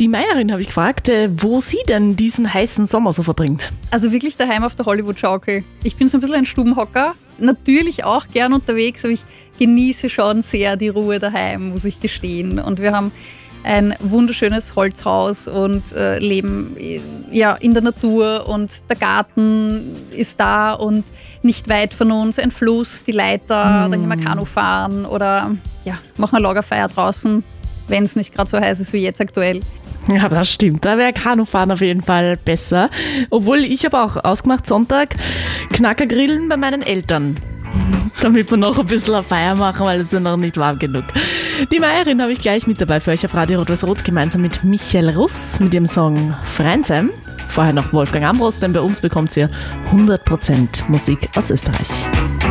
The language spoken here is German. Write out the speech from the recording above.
Die Meierin habe ich gefragt, wo sie denn diesen heißen Sommer so verbringt. Also wirklich daheim auf der Hollywood-Schaukel. Ich bin so ein bisschen ein Stubenhocker, natürlich auch gern unterwegs, aber ich genieße schon sehr die Ruhe daheim, muss ich gestehen. Und wir haben ein wunderschönes Holzhaus und leben in der Natur und der Garten ist da und nicht weit von uns ein Fluss, die Leiter, dann gehen wir Kanu fahren oder machen eine Lagerfeier draußen, wenn es nicht gerade so heiß ist wie jetzt aktuell. Ja, das stimmt. Da wäre Kanufahren auf jeden Fall besser. Obwohl, ich habe auch ausgemacht, Sonntag Knacker grillen bei meinen Eltern. Damit wir noch ein bisschen eine Feier machen, weil es ist ja noch nicht warm genug. Die Meierin habe ich gleich mit dabei für euch auf Radio Rot-Weiß-Rot gemeinsam mit Michael Russ mit ihrem Song Freinsheim. Vorher noch Wolfgang Ambros, denn bei uns bekommt ihr 100% Musik aus Österreich.